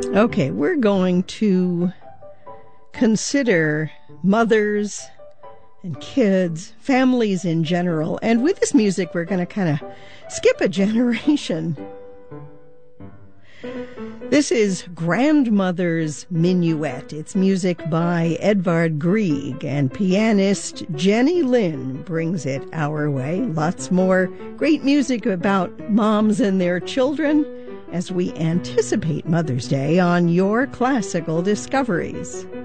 Okay, we're going to consider mothers and kids, families in general. And with this music, we're going to kind of skip a generation. This is Grandmother's Minuet. It's music by Edvard Grieg, and pianist Jenny Lind brings it our way. Lots more great music about moms and their children as we anticipate Mother's Day on Your Classical Discoveries.